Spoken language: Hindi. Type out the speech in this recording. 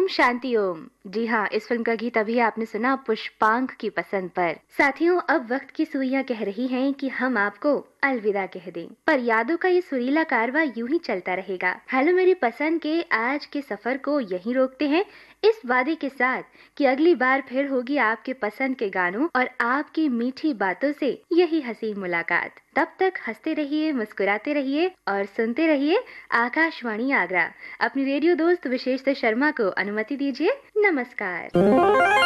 ओम शांति ओम। जी हाँ, इस फिल्म का गीत अभी आपने सुना पुष्पांक की पसंद पर। साथियों, अब वक्त की सुइयां कह रही हैं कि हम आपको अलविदा कह दें, पर यादों का ये सुरीला कारवां यूं ही चलता रहेगा। हेलो मेरी पसंद के आज के सफर को यहीं रोकते हैं, इस वादे के साथ कि अगली बार फिर होगी आपके पसंद के गानों और आपकी मीठी बातों से यही हसीन मुलाकात। तब तक हंसते रहिए, मुस्कुराते रहिए और सुनते रहिए आकाशवाणी आगरा। अपनी रेडियो दोस्त विशेषता शर्मा को अनुमति दीजिए। नमस्कार।